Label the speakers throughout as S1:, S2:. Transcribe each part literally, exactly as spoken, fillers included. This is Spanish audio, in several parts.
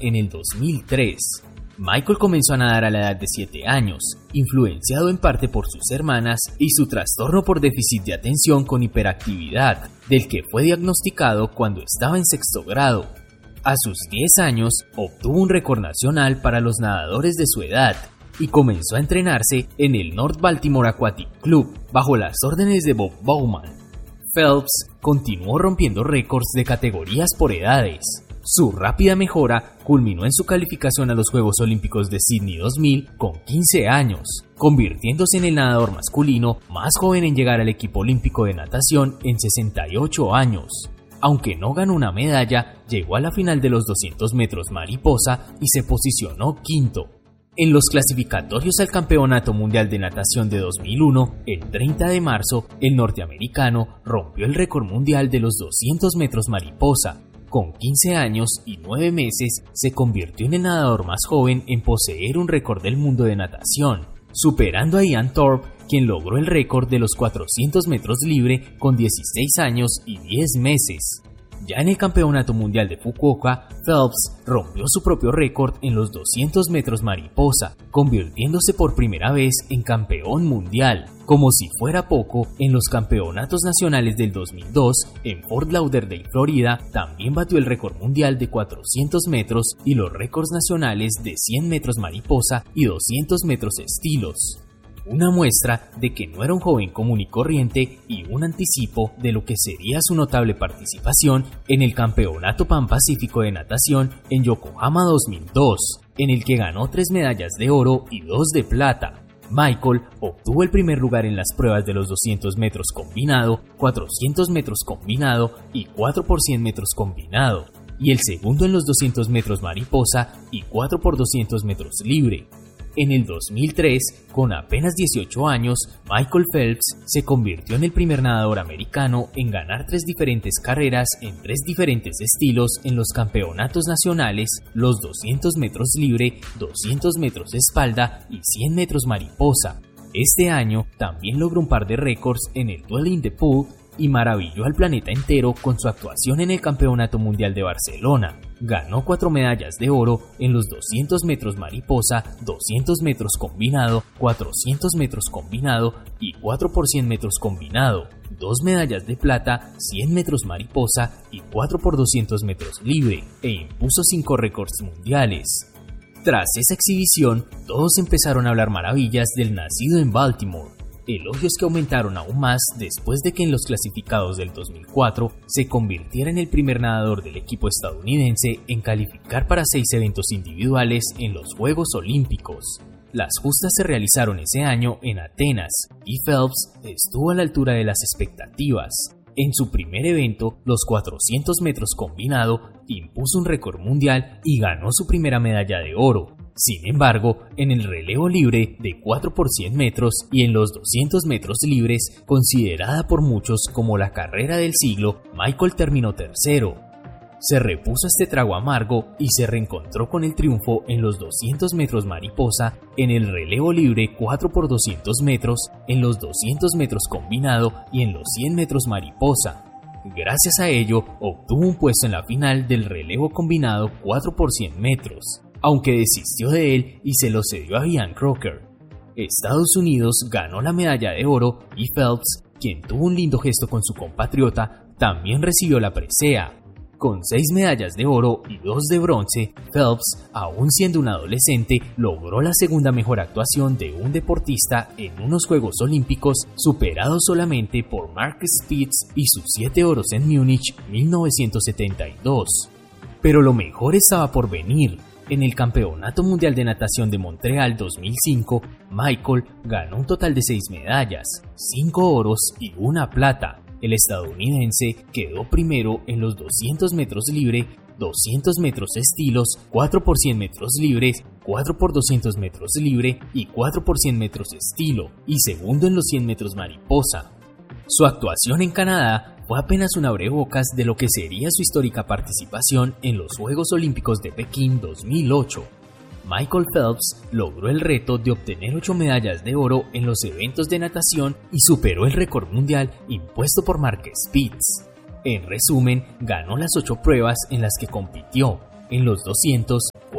S1: en el dos mil tres. Michael comenzó a nadar a la edad de siete años, influenciado en parte por sus hermanas y su trastorno por déficit de atención con hiperactividad, del que fue diagnosticado cuando estaba en sexto grado. A sus diez años, obtuvo un récord nacional para los nadadores de su edad y comenzó a entrenarse en el North Baltimore Aquatic Club, bajo las órdenes de Bob Bowman. Phelps continuó rompiendo récords de categorías por edades. Su rápida mejora culminó en su calificación a los Juegos Olímpicos de Sydney dos mil con quince años, convirtiéndose en el nadador masculino más joven en llegar al equipo olímpico de natación en sesenta y ocho años. Aunque no ganó una medalla, llegó a la final de los doscientos metros mariposa y se posicionó quinto. En los clasificatorios al Campeonato Mundial de Natación de dos mil uno, el treinta de marzo, el norteamericano rompió el récord mundial de los doscientos metros mariposa. Con quince años y nueve meses, se convirtió en el nadador más joven en poseer un récord del mundo de natación, superando a Ian Thorpe, quien logró el récord de los cuatrocientos metros libre con dieciséis años y diez meses. Ya en el Campeonato Mundial de Fukuoka, Phelps rompió su propio récord en los doscientos metros mariposa, convirtiéndose por primera vez en campeón mundial. Como si fuera poco, en los Campeonatos Nacionales del dos mil dos, en Fort Lauderdale, Florida, también batió el récord mundial de cuatrocientos metros y los récords nacionales de cien metros mariposa y doscientos metros estilos. Una muestra de que no era un joven común y corriente y un anticipo de lo que sería su notable participación en el Campeonato Pan-Pacífico de Natación en Yokohama dos mil dos, en el que ganó tres medallas de oro y dos de plata. Michael obtuvo el primer lugar en las pruebas de los doscientos metros combinado, cuatrocientos metros combinado y cuatro por cien metros combinado, y el segundo en los doscientos metros mariposa y cuatro por doscientos metros libre. En el dos mil tres, con apenas dieciocho años, Michael Phelps se convirtió en el primer nadador americano en ganar tres diferentes carreras en tres diferentes estilos en los campeonatos nacionales, los doscientos metros libre, doscientos metros espalda y cien metros mariposa. Este año también logró un par de récords en el Duel in the Pool y maravilló al planeta entero con su actuación en el Campeonato Mundial de Barcelona. Ganó cuatro medallas de oro en los doscientos metros mariposa, doscientos metros combinado, cuatrocientos metros combinado y cuatro por cien metros combinado, dos medallas de plata, cien metros mariposa y cuatro por doscientos metros libre, e impuso cinco récords mundiales. Tras esa exhibición, todos empezaron a hablar maravillas del nacido en Baltimore. Elogios que aumentaron aún más después de que en los clasificados del dos mil cuatro se convirtiera en el primer nadador del equipo estadounidense en calificar para seis eventos individuales en los Juegos Olímpicos. Las justas se realizaron ese año en Atenas y Phelps estuvo a la altura de las expectativas. En su primer evento, los cuatrocientos metros combinado, impuso un récord mundial y ganó su primera medalla de oro. Sin embargo, en el relevo libre de cuatro por cien metros y en los doscientos metros libres, considerada por muchos como la carrera del siglo, Michael terminó tercero. Se repuso este trago amargo y se reencontró con el triunfo en los doscientos metros mariposa, en el relevo libre cuatro por doscientos metros, en los doscientos metros combinado y en los cien metros mariposa. Gracias a ello, obtuvo un puesto en la final del relevo combinado cuatro por cien metros. Aunque desistió de él y se lo cedió a Ian Crocker. Estados Unidos ganó la medalla de oro y Phelps, quien tuvo un lindo gesto con su compatriota, también recibió la presea. Con seis medallas de oro y dos de bronce, Phelps, aún siendo un adolescente, logró la segunda mejor actuación de un deportista en unos Juegos Olímpicos, superado solamente por Mark Spitz y sus siete oros en Múnich mil novecientos setenta y dos. Pero lo mejor estaba por venir. En el Campeonato Mundial de Natación de Montreal dos mil cinco, Michael ganó un total de seis medallas, cinco oros y una plata. El estadounidense quedó primero en los doscientos metros libre, doscientos metros estilos, cuatro por cien metros libres, cuatro por doscientos metros libre y cuatro por cien metros estilo, y segundo en los cien metros mariposa. Su actuación en Canadá fue apenas un abrebocas de lo que sería su histórica participación en los Juegos Olímpicos de Pekín dos mil ocho. Michael Phelps logró el reto de obtener ocho medallas de oro en los eventos de natación y superó el récord mundial impuesto por Mark Spitz. En resumen, ganó las ocho pruebas en las que compitió. En los doscientos,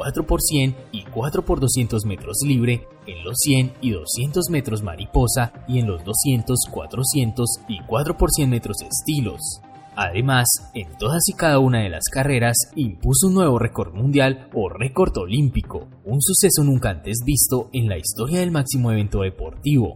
S1: cuatro por cien y cuatro por doscientos metros libre, en los cien y doscientos metros mariposa y en los doscientos, cuatrocientos y cuatro por cien metros estilos. Además, en todas y cada una de las carreras impuso un nuevo récord mundial o récord olímpico, un suceso nunca antes visto en la historia del máximo evento deportivo.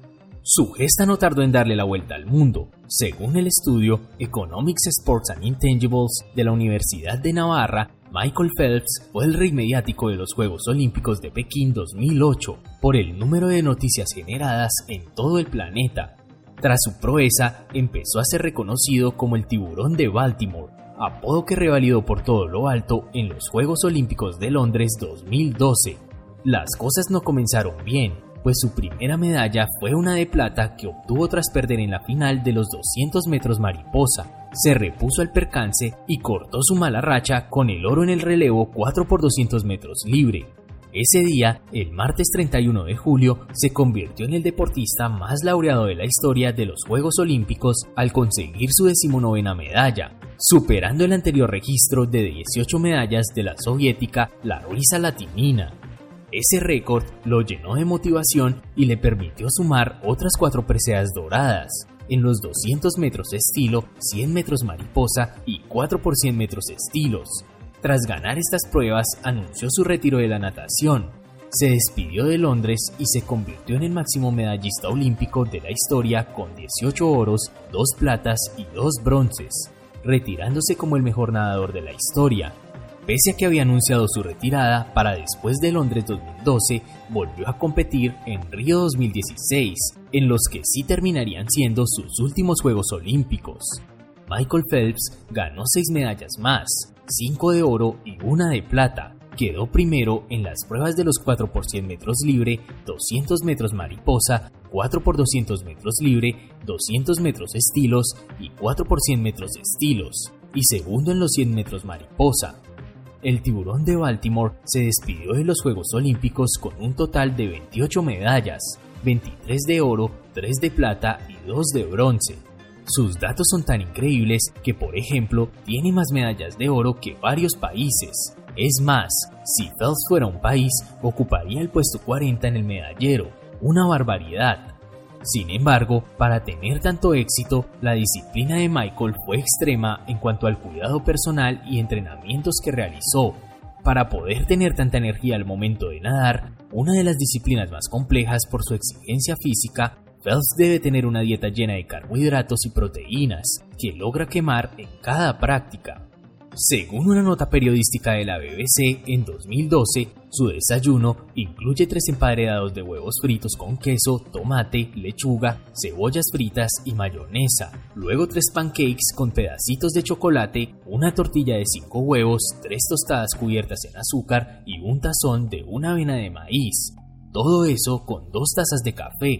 S1: Su gesta no tardó en darle la vuelta al mundo. Según el estudio Economics, Sports and Intangibles de la Universidad de Navarra, Michael Phelps fue el rey mediático de los Juegos Olímpicos de Pekín dos mil ocho por el número de noticias generadas en todo el planeta. Tras su proeza, empezó a ser reconocido como el tiburón de Baltimore, apodo que revalidó por todo lo alto en los Juegos Olímpicos de Londres dos mil doce. Las cosas no comenzaron bien, pues su primera medalla fue una de plata que obtuvo tras perder en la final de los doscientos metros mariposa. Se repuso al percance y cortó su mala racha con el oro en el relevo cuatro por doscientos metros libre. Ese día, el martes treinta y uno de julio, se convirtió en el deportista más laureado de la historia de los Juegos Olímpicos al conseguir su decimonovena medalla, superando el anterior registro de dieciocho medallas de la soviética Larisa Latinina. Ese récord lo llenó de motivación y le permitió sumar otras cuatro preseas doradas, en los doscientos metros estilo, cien metros mariposa y cuatro por cien metros estilos. Tras ganar estas pruebas, anunció su retiro de la natación. Se despidió de Londres y se convirtió en el máximo medallista olímpico de la historia con dieciocho oros, dos platas y dos bronces, retirándose como el mejor nadador de la historia. Pese a que había anunciado su retirada para después de Londres dos mil doce, volvió a competir en Río dos mil dieciséis, en los que sí terminarían siendo sus últimos Juegos Olímpicos. Michael Phelps ganó seis medallas más, cinco de oro y una de plata. Quedó primero en las pruebas de los cuatro por cien metros libre, doscientos metros mariposa, cuatro por doscientos metros libre, doscientos metros estilos y cuatro por cien metros estilos, y segundo en los cien metros mariposa. El tiburón de Baltimore se despidió de los Juegos Olímpicos con un total de veintiocho medallas, veintitrés de oro, tres de plata y dos de bronce. Sus datos son tan increíbles que, por ejemplo, tiene más medallas de oro que varios países. Es más, si Phelps fuera un país, ocuparía el puesto cuarenta en el medallero. Una barbaridad. Sin embargo, para tener tanto éxito, la disciplina de Michael fue extrema en cuanto al cuidado personal y entrenamientos que realizó. Para poder tener tanta energía al momento de nadar, una de las disciplinas más complejas por su exigencia física, Phelps debe tener una dieta llena de carbohidratos y proteínas, que logra quemar en cada práctica. Según una nota periodística de la B B C en dos mil doce, su desayuno incluye tres emparedados de huevos fritos con queso, tomate, lechuga, cebollas fritas y mayonesa, luego tres pancakes con pedacitos de chocolate, una tortilla de cinco huevos, tres tostadas cubiertas en azúcar y un tazón de una avena de maíz. Todo eso con dos tazas de café.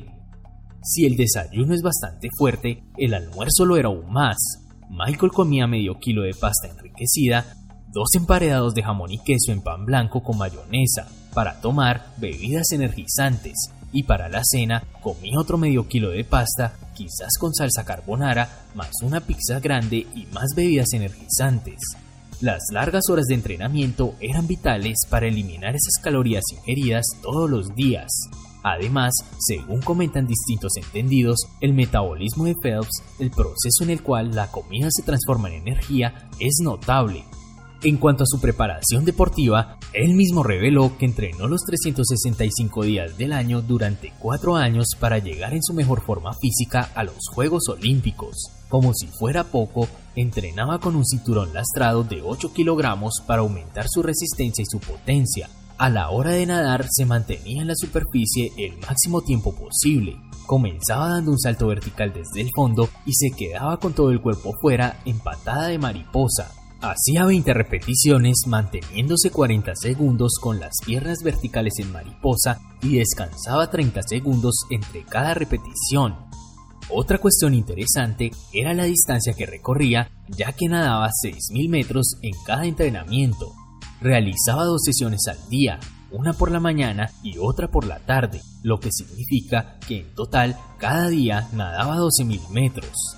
S1: Si el desayuno es bastante fuerte, el almuerzo lo era aún más. Michael comía medio kilo de pasta enriquecida, dos emparedados de jamón y queso en pan blanco con mayonesa, para tomar bebidas energizantes, y para la cena comía otro medio kilo de pasta, quizás con salsa carbonara, más una pizza grande y más bebidas energizantes. Las largas horas de entrenamiento eran vitales para eliminar esas calorías ingeridas todos los días. Además, según comentan distintos entendidos, el metabolismo de Phelps, el proceso en el cual la comida se transforma en energía, es notable. En cuanto a su preparación deportiva, él mismo reveló que entrenó los trescientos sesenta y cinco días del año durante cuatro años para llegar en su mejor forma física a los Juegos Olímpicos. Como si fuera poco, entrenaba con un cinturón lastrado de ocho kilogramos para aumentar su resistencia y su potencia. A la hora de nadar se mantenía en la superficie el máximo tiempo posible. Comenzaba dando un salto vertical desde el fondo y se quedaba con todo el cuerpo fuera en patada de mariposa. Hacía veinte repeticiones manteniéndose cuarenta segundos con las piernas verticales en mariposa y descansaba treinta segundos entre cada repetición. Otra cuestión interesante era la distancia que recorría, ya que nadaba seis mil metros en cada entrenamiento. Realizaba dos sesiones al día, una por la mañana y otra por la tarde, lo que significa que en total cada día nadaba doce mil metros.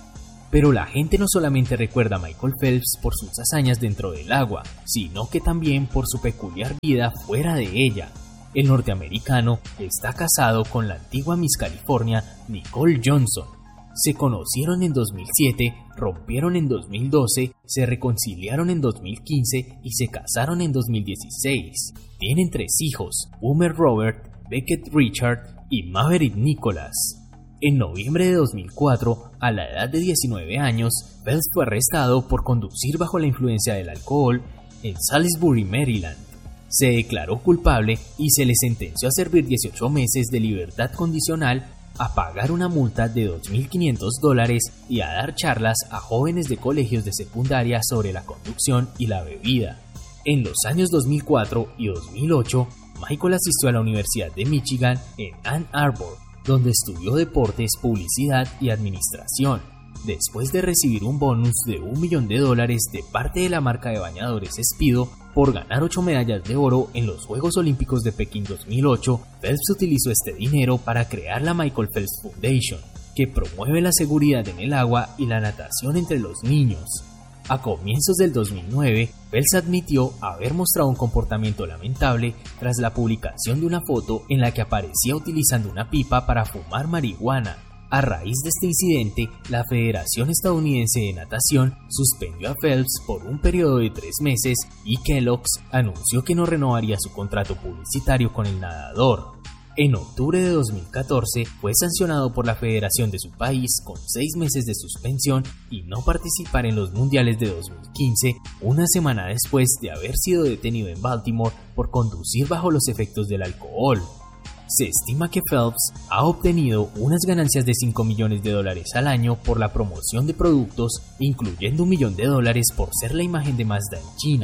S1: Pero la gente no solamente recuerda a Michael Phelps por sus hazañas dentro del agua, sino que también por su peculiar vida fuera de ella. El norteamericano está casado con la antigua Miss California Nicole Johnson. Se conocieron en dos mil siete, rompieron en dos mil doce, se reconciliaron en dos mil quince y se casaron en dos mil dieciséis. Tienen tres hijos, Boomer Robert, Beckett Richard y Maverick Nicholas. En noviembre de dos mil cuatro, a la edad de diecinueve años, Phelps fue arrestado por conducir bajo la influencia del alcohol en Salisbury, Maryland. Se declaró culpable y se le sentenció a servir dieciocho meses de libertad condicional, a pagar una multa de dos mil quinientos dólares y a dar charlas a jóvenes de colegios de secundaria sobre la conducción y la bebida. En los años dos mil cuatro y dos mil ocho, Michael asistió a la Universidad de Michigan en Ann Arbor, donde estudió deportes, publicidad y administración. Después de recibir un bonus de un millón de dólares de parte de la marca de bañadores Speedo por ganar ocho medallas de oro en los Juegos Olímpicos de Pekín dos mil ocho, Phelps utilizó este dinero para crear la Michael Phelps Foundation, que promueve la seguridad en el agua y la natación entre los niños. A comienzos del dos mil nueve, Phelps admitió haber mostrado un comportamiento lamentable tras la publicación de una foto en la que aparecía utilizando una pipa para fumar marihuana. A raíz de este incidente, la Federación Estadounidense de Natación suspendió a Phelps por un periodo de tres meses y Kellogg's anunció que no renovaría su contrato publicitario con el nadador. En octubre de dos mil catorce fue sancionado por la federación de su país con seis meses de suspensión y no participar en los mundiales de dos mil quince, una semana después de haber sido detenido en Baltimore por conducir bajo los efectos del alcohol. Se estima que Phelps ha obtenido unas ganancias de cinco millones de dólares al año por la promoción de productos, incluyendo un millón de dólares por ser la imagen de Mazda en China.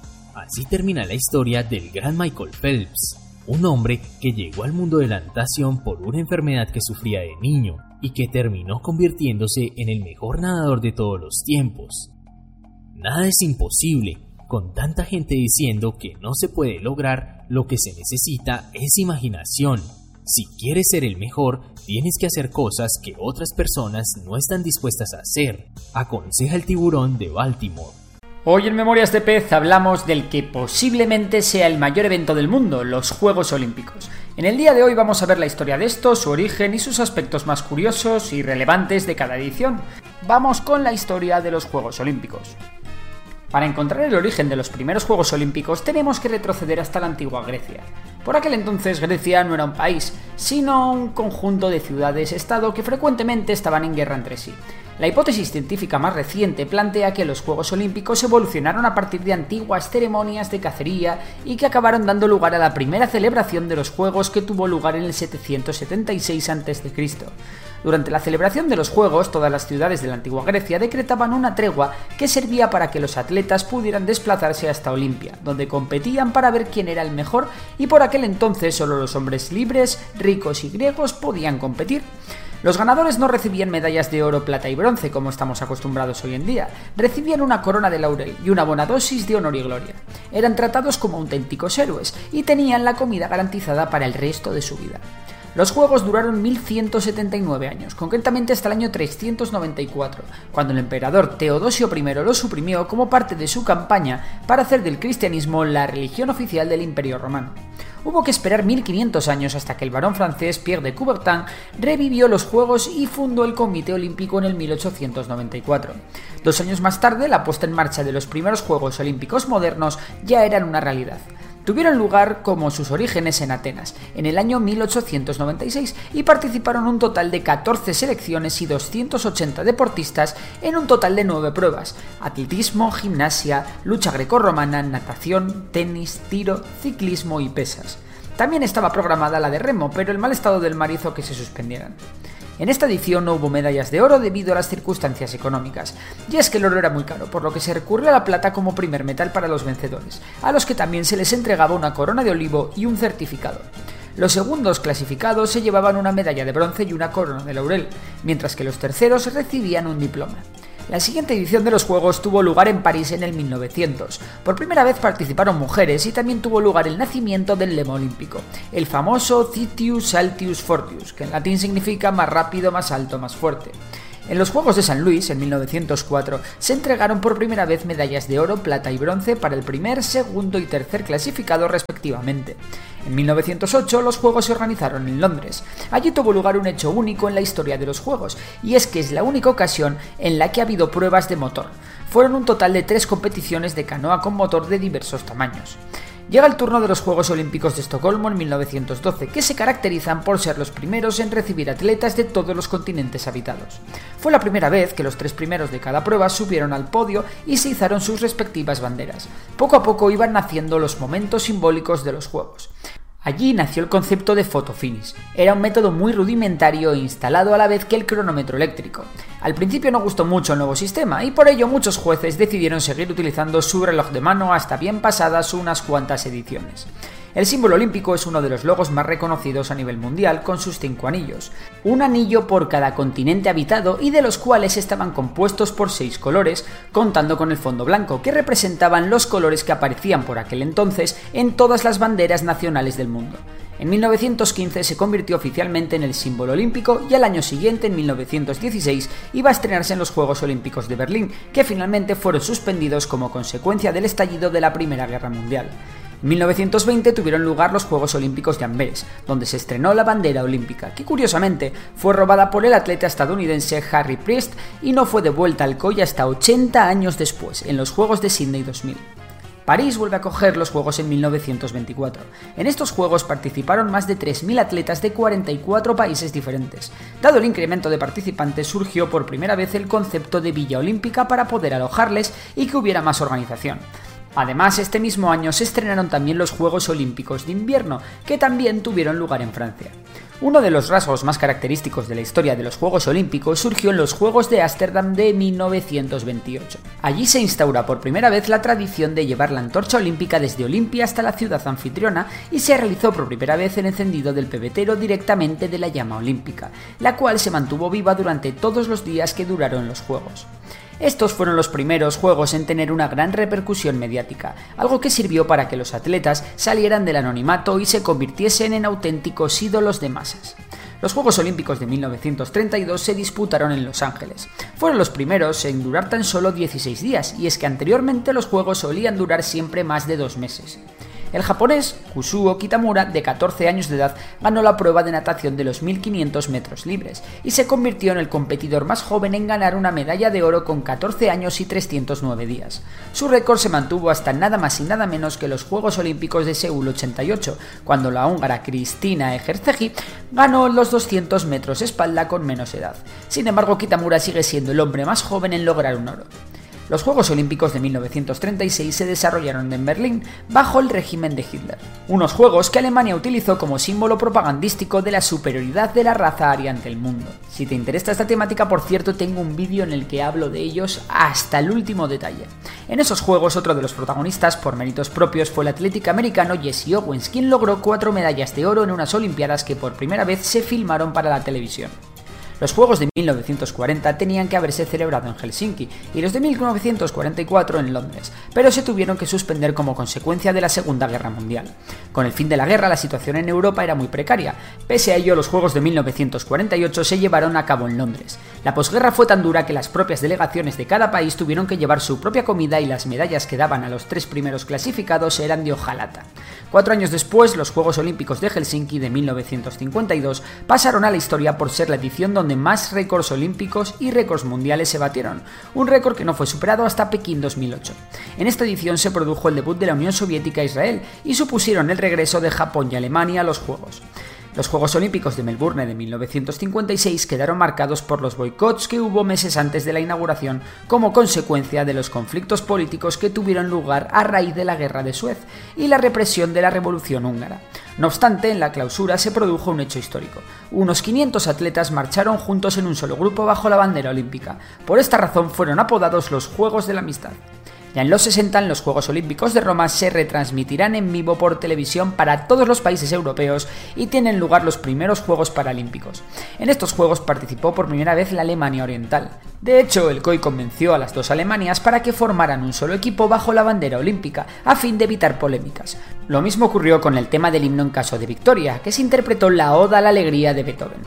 S1: Así termina la historia del gran Michael Phelps, un hombre que llegó al mundo de la natación por una enfermedad que sufría de niño y que terminó convirtiéndose en el mejor nadador de todos los tiempos. Nada es imposible. Con tanta gente diciendo que no se puede lograr, lo que se necesita es imaginación. Si quieres ser el mejor, tienes que hacer cosas que otras personas no están dispuestas a hacer, aconseja el tiburón de Baltimore.
S2: Hoy en Memorias de Pez hablamos del que posiblemente sea el mayor evento del mundo, los Juegos Olímpicos. En el día de hoy vamos a ver la historia de estos, su origen y sus aspectos más curiosos y relevantes de cada edición. Vamos con la historia de los Juegos Olímpicos. Para encontrar el origen de los primeros Juegos Olímpicos tenemos que retroceder hasta la antigua Grecia. Por aquel entonces Grecia no era un país, sino un conjunto de ciudades-estado que frecuentemente estaban en guerra entre sí. La hipótesis científica más reciente plantea que los Juegos Olímpicos evolucionaron a partir de antiguas ceremonias de cacería y que acabaron dando lugar a la primera celebración de los Juegos, que tuvo lugar en el setecientos setenta y seis antes de Cristo Durante la celebración de los Juegos, todas las ciudades de la antigua Grecia decretaban una tregua que servía para que los atletas pudieran desplazarse hasta Olimpia, donde competían para ver quién era el mejor, y por aquel entonces solo los hombres libres, ricos y griegos podían competir. Los ganadores no recibían medallas de oro, plata y bronce como estamos acostumbrados hoy en día, recibían una corona de laurel y una buena dosis de honor y gloria. Eran tratados como auténticos héroes y tenían la comida garantizada para el resto de su vida. Los Juegos duraron mil ciento setenta y nueve años, concretamente hasta el año trescientos noventa y cuatro, cuando el emperador Teodosio primero los suprimió como parte de su campaña para hacer del cristianismo la religión oficial del Imperio Romano. Hubo que esperar mil quinientos años hasta que el barón francés Pierre de Coubertin revivió los Juegos y fundó el Comité Olímpico en el mil ochocientos noventa y cuatro. Dos años más tarde, la puesta en marcha de los primeros Juegos Olímpicos modernos ya eran una realidad. Tuvieron lugar como sus orígenes en Atenas, en el año mil ochocientos noventa y seis, y participaron un total de catorce selecciones y doscientos ochenta deportistas en un total de nueve pruebas: atletismo, gimnasia, lucha grecorromana, natación, tenis, tiro, ciclismo y pesas. También estaba programada la de remo, pero el mal estado del mar hizo que se suspendieran. En esta edición no hubo medallas de oro debido a las circunstancias económicas, y es que el oro era muy caro, por lo que se recurrió a la plata como primer metal para los vencedores, a los que también se les entregaba una corona de olivo y un certificado. Los segundos clasificados se llevaban una medalla de bronce y una corona de laurel, mientras que los terceros recibían un diploma. La siguiente edición de los Juegos tuvo lugar en París en el mil novecientos. Por primera vez participaron mujeres y también tuvo lugar el nacimiento del lema olímpico, el famoso Citius Altius Fortius, que en latín significa más rápido, más alto, más fuerte. En los Juegos de San Luis, en mil novecientos cuatro, se entregaron por primera vez medallas de oro, plata y bronce para el primer, segundo y tercer clasificado respectivamente. En mil novecientos ocho los Juegos se organizaron en Londres. Allí tuvo lugar un hecho único en la historia de los Juegos, y es que es la única ocasión en la que ha habido pruebas de motor. Fueron un total de tres competiciones de canoa con motor de diversos tamaños. Llega el turno de los Juegos Olímpicos de Estocolmo en mil novecientos doce, que se caracterizan por ser los primeros en recibir atletas de todos los continentes habitados. Fue la primera vez que los tres primeros de cada prueba subieron al podio y se izaron sus respectivas banderas. Poco a poco iban naciendo los momentos simbólicos de los Juegos. Allí nació el concepto de photo finish. Era un método muy rudimentario e instalado a la vez que el cronómetro eléctrico. Al principio no gustó mucho el nuevo sistema y por ello muchos jueces decidieron seguir utilizando su reloj de mano hasta bien pasadas unas cuantas ediciones. El símbolo olímpico es uno de los logos más reconocidos a nivel mundial, con sus cinco anillos, un anillo por cada continente habitado y de los cuales estaban compuestos por seis colores, contando con el fondo blanco, que representaban los colores que aparecían por aquel entonces en todas las banderas nacionales del mundo. En mil novecientos quince se convirtió oficialmente en el símbolo olímpico y al año siguiente, en mil novecientos dieciséis, iba a estrenarse en los Juegos Olímpicos de Berlín, que finalmente fueron suspendidos como consecuencia del estallido de la Primera Guerra Mundial. En mil novecientos veinte tuvieron lugar los Juegos Olímpicos de Amberes, donde se estrenó la bandera olímpica, que curiosamente fue robada por el atleta estadounidense Harry Priest y no fue devuelta al C O I hasta ochenta años después, en los Juegos de Sídney dos mil. París vuelve a acoger los Juegos en mil novecientos veinticuatro. En estos Juegos participaron más de tres mil atletas de cuarenta y cuatro países diferentes. Dado el incremento de participantes, surgió por primera vez el concepto de Villa Olímpica para poder alojarles y que hubiera más organización. Además, este mismo año se estrenaron también los Juegos Olímpicos de Invierno, que también tuvieron lugar en Francia. Uno de los rasgos más característicos de la historia de los Juegos Olímpicos surgió en los Juegos de Ámsterdam de mil novecientos veintiocho. Allí se instaura por primera vez la tradición de llevar la antorcha olímpica desde Olimpia hasta la ciudad anfitriona y se realizó por primera vez el encendido del pebetero directamente de la llama olímpica, la cual se mantuvo viva durante todos los días que duraron los Juegos. Estos fueron los primeros Juegos en tener una gran repercusión mediática, algo que sirvió para que los atletas salieran del anonimato y se convirtiesen en auténticos ídolos de masas. Los Juegos Olímpicos de mil novecientos treinta y dos se disputaron en Los Ángeles. Fueron los primeros en durar tan solo dieciséis días, y es que anteriormente los Juegos solían durar siempre más de dos meses. El japonés Kusuo Kitamura, de catorce años de edad, ganó la prueba de natación de los mil quinientos metros libres y se convirtió en el competidor más joven en ganar una medalla de oro con catorce años y trescientos nueve días. Su récord se mantuvo hasta nada más y nada menos que los Juegos Olímpicos de Seúl ochenta y ocho, cuando la húngara Kristina Egerszegi ganó los doscientos metros espalda con menos edad. Sin embargo, Kitamura sigue siendo el hombre más joven en lograr un oro. Los Juegos Olímpicos de mil novecientos treinta y seis se desarrollaron en Berlín bajo el régimen de Hitler, unos juegos que Alemania utilizó como símbolo propagandístico de la superioridad de la raza aria ante el mundo. Si te interesa esta temática, por cierto, tengo un vídeo en el que hablo de ellos hasta el último detalle. En esos juegos, otro de los protagonistas por méritos propios fue el atlético americano Jesse Owens, quien logró cuatro medallas de oro en unas Olimpiadas que por primera vez se filmaron para la televisión. Los Juegos de mil novecientos cuarenta tenían que haberse celebrado en Helsinki y los de mil novecientos cuarenta y cuatro en Londres, pero se tuvieron que suspender como consecuencia de la Segunda Guerra Mundial. Con el fin de la guerra, la situación en Europa era muy precaria. Pese a ello, los Juegos de mil novecientos cuarenta y ocho se llevaron a cabo en Londres. La posguerra fue tan dura que las propias delegaciones de cada país tuvieron que llevar su propia comida y las medallas que daban a los tres primeros clasificados eran de hojalata. Cuatro años después, los Juegos Olímpicos de Helsinki de mil novecientos cincuenta y dos pasaron a la historia por ser la edición donde más récords olímpicos y récords mundiales se batieron, un récord que no fue superado hasta Pekín dos mil ocho. En esta edición se produjo el debut de la Unión Soviética a Israel y supusieron el regreso de Japón y Alemania a los Juegos. Los Juegos Olímpicos de Melbourne de mil novecientos cincuenta y seis quedaron marcados por los boicots que hubo meses antes de la inauguración como consecuencia de los conflictos políticos que tuvieron lugar a raíz de la Guerra de Suez y la represión de la Revolución húngara. No obstante, en la clausura se produjo un hecho histórico. Unos quinientos atletas marcharon juntos en un solo grupo bajo la bandera olímpica. Por esta razón fueron apodados los Juegos de la Amistad. Ya en los sesenta, en los Juegos Olímpicos de Roma se retransmitirán en vivo por televisión para todos los países europeos y tienen lugar los primeros Juegos Paralímpicos. En estos Juegos participó por primera vez la Alemania Oriental. De hecho, el C O I convenció a las dos Alemanias para que formaran un solo equipo bajo la bandera olímpica, a fin de evitar polémicas. Lo mismo ocurrió con el tema del himno en caso de victoria, que se interpretó la Oda a la Alegría de Beethoven.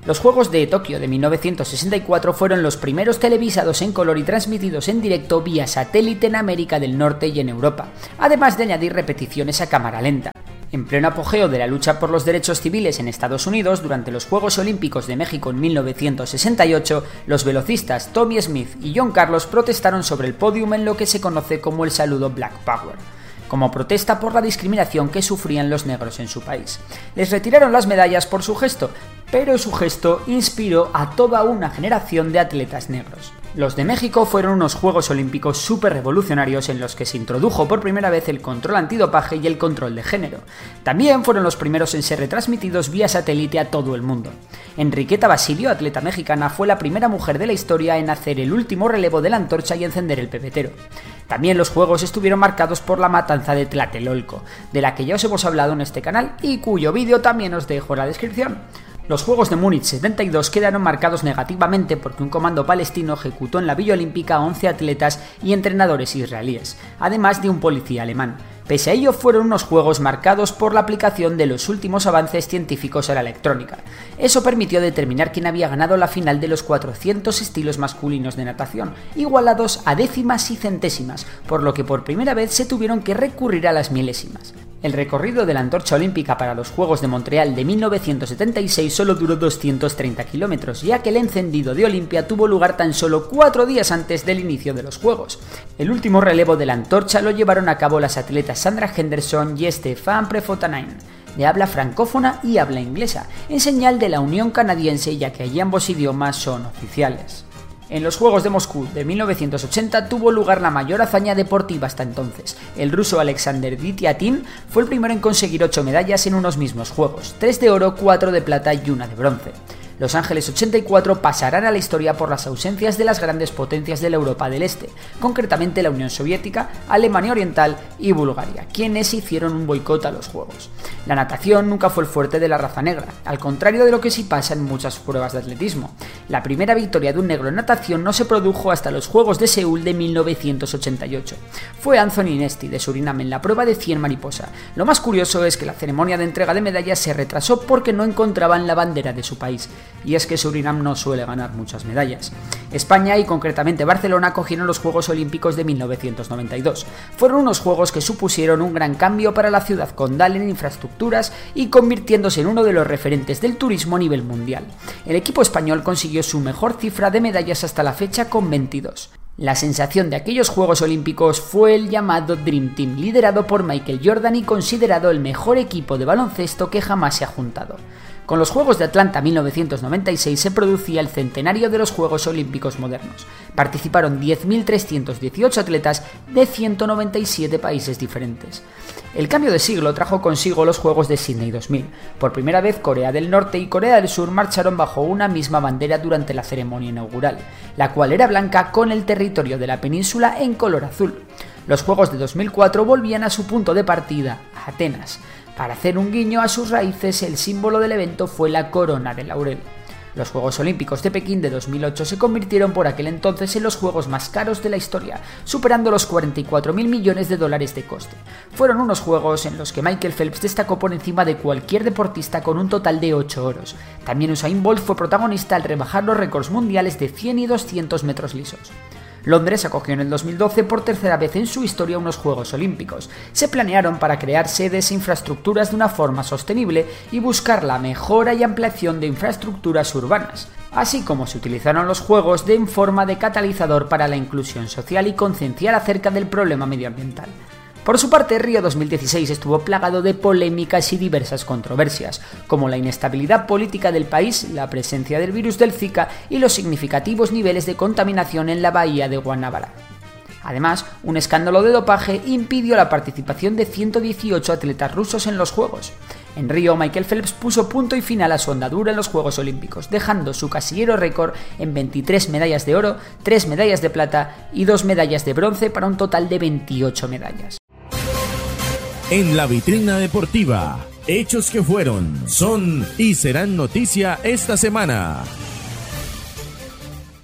S2: Los Juegos de Tokio de mil novecientos sesenta y cuatro fueron los primeros televisados en color y transmitidos en directo vía satélite en América del Norte y en Europa, además de añadir repeticiones a cámara lenta. En pleno apogeo de la lucha por los derechos civiles en Estados Unidos, durante los Juegos Olímpicos de México en mil novecientos sesenta y ocho, los velocistas Tommy Smith y John Carlos protestaron sobre el podium en lo que se conoce como el saludo Black Power, como protesta por la discriminación que sufrían los negros en su país. Les retiraron las medallas por su gesto, pero su gesto inspiró a toda una generación de atletas negros. Los de México fueron unos Juegos Olímpicos súper revolucionarios en los que se introdujo por primera vez el control antidopaje y el control de género. También fueron los primeros en ser retransmitidos vía satélite a todo el mundo. Enriqueta Basilio, atleta mexicana, fue la primera mujer de la historia en hacer el último relevo de la antorcha y encender el pebetero. También los Juegos estuvieron marcados por la matanza de Tlatelolco, de la que ya os hemos hablado en este canal y cuyo vídeo también os dejo en la descripción. Los Juegos de Múnich setenta y dos quedaron marcados negativamente porque un comando palestino ejecutó en la Villa Olímpica a once atletas y entrenadores israelíes, además de un policía alemán. Pese a ello, fueron unos juegos marcados por la aplicación de los últimos avances científicos a la electrónica. Eso permitió determinar quién había ganado la final de los cuatrocientos estilos masculinos de natación, igualados a décimas y centésimas, por lo que por primera vez se tuvieron que recurrir a las milésimas. El recorrido de la antorcha olímpica para los Juegos de Montreal de mil novecientos setenta y seis solo duró doscientos treinta kilómetros, ya que el encendido de Olimpia tuvo lugar tan solo cuatro días antes del inicio de los Juegos. El último relevo de la antorcha lo llevaron a cabo las atletas Sandra Henderson y Stefan Prefontaine, de habla francófona y habla inglesa, en señal de la Unión Canadiense, ya que allí ambos idiomas son oficiales. En los Juegos de Moscú de mil novecientos ochenta tuvo lugar la mayor hazaña deportiva hasta entonces. El ruso Alexander Ditiatin fue el primero en conseguir ocho medallas en unos mismos Juegos, tres de oro, cuatro de plata y una de bronce. Los Ángeles ochenta y cuatro pasarán a la historia por las ausencias de las grandes potencias de la Europa del Este, concretamente la Unión Soviética, Alemania Oriental y Bulgaria, quienes hicieron un boicot a los Juegos. La natación nunca fue el fuerte de la raza negra, al contrario de lo que sí pasa en muchas pruebas de atletismo. La primera victoria de un negro en natación no se produjo hasta los Juegos de Seúl de mil novecientos ochenta y ocho. Fue Anthony Nesty de Surinam en la prueba de cien mariposa. Lo más curioso es que la ceremonia de entrega de medallas se retrasó porque no encontraban la bandera de su país. Y es que Surinam no suele ganar muchas medallas. España y concretamente Barcelona acogieron los Juegos Olímpicos de mil novecientos noventa y dos. Fueron unos juegos que supusieron un gran cambio para la ciudad condal en infraestructuras y convirtiéndose en uno de los referentes del turismo a nivel mundial. El equipo español consiguió su mejor cifra de medallas hasta la fecha con veintidós. La sensación de aquellos Juegos Olímpicos fue el llamado Dream Team, liderado por Michael Jordan y considerado el mejor equipo de baloncesto que jamás se ha juntado. Con los Juegos de Atlanta mil novecientos noventa y seis se producía el centenario de los Juegos Olímpicos modernos. Participaron diez mil trescientos dieciocho atletas de ciento noventa y siete países diferentes. El cambio de siglo trajo consigo los Juegos de Sydney dos mil. Por primera vez, Corea del Norte y Corea del Sur marcharon bajo una misma bandera durante la ceremonia inaugural, la cual era blanca con el territorio de la península en color azul. Los Juegos de dos mil cuatro volvían a su punto de partida, Atenas. Para hacer un guiño a sus raíces, el símbolo del evento fue la corona de laurel. Los Juegos Olímpicos de Pekín de dos mil ocho se convirtieron por aquel entonces en los juegos más caros de la historia, superando los cuarenta y cuatro mil millones de dólares de coste. Fueron unos juegos en los que Michael Phelps destacó por encima de cualquier deportista con un total de ocho oros. También Usain Bolt fue protagonista al rebajar los récords mundiales de cien y doscientos metros lisos. Londres acogió en el dos mil doce por tercera vez en su historia unos Juegos Olímpicos. Se planearon para crear sedes e infraestructuras de una forma sostenible y buscar la mejora y ampliación de infraestructuras urbanas, así como se utilizaron los Juegos de en forma de catalizador para la inclusión social y concienciar acerca del problema medioambiental. Por su parte, Río dos mil dieciséis estuvo plagado de polémicas y diversas controversias, como la inestabilidad política del país, la presencia del virus del Zika y los significativos niveles de contaminación en la bahía de Guanabara. Además, un escándalo de dopaje impidió la participación de ciento dieciocho atletas rusos en los Juegos. En Río, Michael Phelps puso punto y final a su andadura en los Juegos Olímpicos, dejando su casillero récord en veintitrés medallas de oro, tres medallas de plata y dos medallas de bronce para un total de veintiocho medallas.
S3: En la vitrina deportiva, hechos que fueron, son y serán noticia esta semana.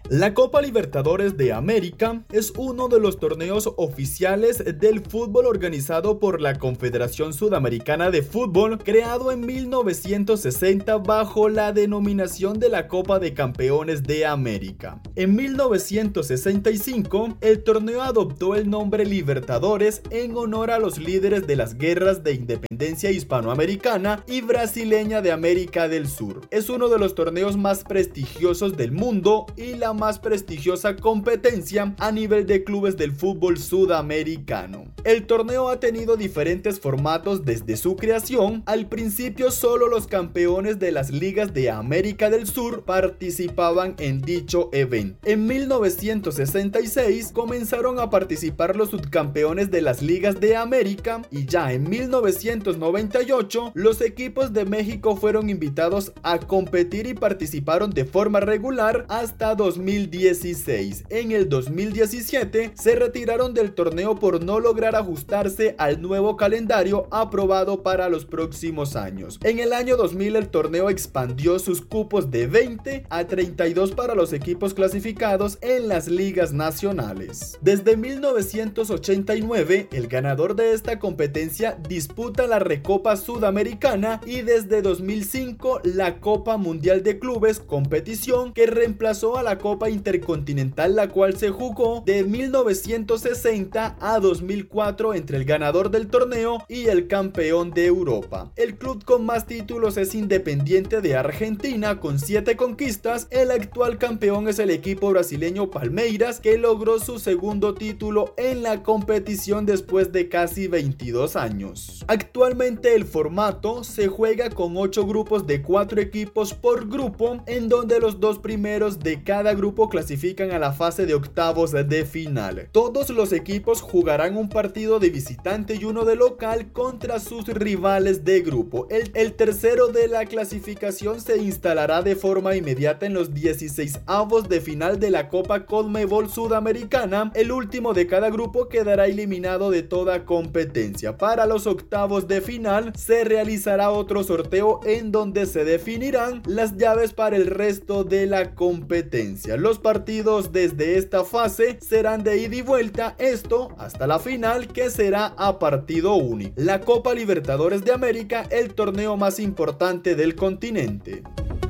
S4: La Copa Libertadores de América es uno de los torneos oficiales del fútbol organizado por la Confederación Sudamericana de Fútbol, creado en mil novecientos sesenta bajo la denominación de la Copa de Campeones de América. En mil novecientos sesenta y cinco, el torneo adoptó el nombre Libertadores en honor a los líderes de las guerras de independencia hispanoamericana y brasileña de América del Sur. Es uno de los torneos más prestigiosos del mundo y la más prestigiosa competencia a nivel de clubes del fútbol sudamericano. El torneo ha tenido diferentes formatos desde su creación. Al principio solo los campeones de las ligas de América del Sur participaban en dicho evento. En mil novecientos sesenta y seis comenzaron a participar los subcampeones de las ligas de América y ya en mil novecientos noventa y ocho los equipos de México fueron invitados a competir y participaron de forma regular hasta dos mil dieciséis. En el dos mil diecisiete se retiraron del torneo por no lograr ajustarse al nuevo calendario aprobado para los próximos años. En el año dos mil el torneo expandió sus cupos de veinte a treinta y dos para los equipos clasificados en las ligas nacionales. Desde mil novecientos ochenta y nueve el ganador de esta competencia disputa la Recopa Sudamericana y desde dos mil cinco la Copa Mundial de Clubes, competición que reemplazó a la Copa Intercontinental, la cual se jugó de mil novecientos sesenta a dos mil cuatro entre el ganador del torneo y el campeón de Europa. El club con más títulos es Independiente de Argentina con siete conquistas. El actual campeón es el equipo brasileño Palmeiras, que logró su segundo título en la competición después de casi veintidós años. Actualmente el formato se juega con ocho grupos de cuatro equipos por grupo, en donde los dos primeros de cada grupo clasifican a la fase de octavos de final. Todos los equipos jugarán un partido de visitante y uno de local contra sus rivales de grupo. El, el tercero de la clasificación se instalará de forma inmediata en los dieciseisavos de final de la Copa Conmebol Sudamericana. El último de cada grupo quedará eliminado de toda competencia. Para los octavos de final se realizará otro sorteo en donde se definirán las llaves para el resto de la competencia. Los partidos desde esta fase serán de ida y vuelta, esto hasta la final, que será a partido único. La Copa Libertadores de América, el torneo más importante del continente.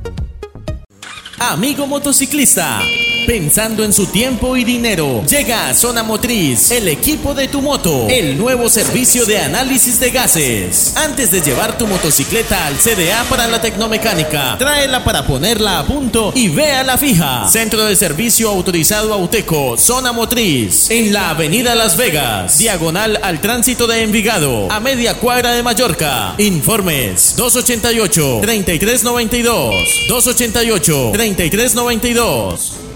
S3: Amigo motociclista, pensando en su tiempo y dinero, llega a Zona Motriz, el equipo de tu moto, el nuevo servicio de análisis de gases. Antes de llevar tu motocicleta al C D A para la tecnomecánica, tráela para ponerla a punto y véala fija. Centro de servicio autorizado Auteco, Zona Motriz, en la avenida Las Vegas, diagonal al tránsito de Envigado, a media cuadra de Mallorca. Informes dos ochenta y ocho, treinta y tres noventa y dos, dos ochenta y ocho, treinta y tres noventa y dos.